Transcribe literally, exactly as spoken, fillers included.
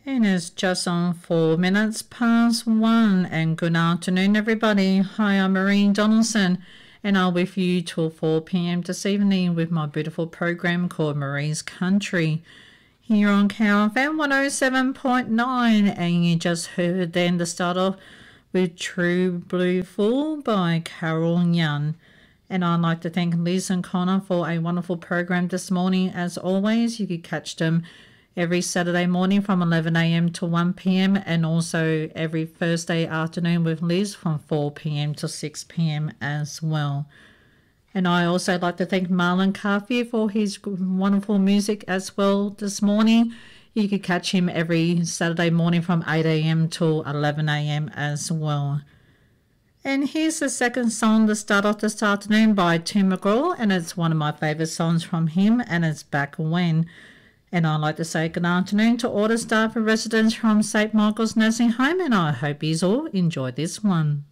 And it's just on four minutes past one. And good afternoon, everybody. Hi, I'm Maureen Donaldson, and I'll be with you till four p.m. this evening with my beautiful program called Marie's Country here on K F M one oh seven point nine. And you just heard then to start off with True Blue Fool by Carol Young. And I'd like to thank Liz and Connor for a wonderful program this morning. As always, you could catch them every Saturday morning from eleven a.m. to one p.m. and also every Thursday afternoon with Liz from four p.m. to six p.m. as well. And I also like to thank Marlon Carfield for his wonderful music as well this morning. You could catch him every Saturday morning from eight a.m. to eleven a.m. as well. And here's the second song to start off this afternoon by Tim McGraw, and it's one of my favourite songs from him, and it's Back When. And I'd like to say good afternoon to all the staff and residents from Saint Michael's Nursing Home, and I hope you all enjoy this one.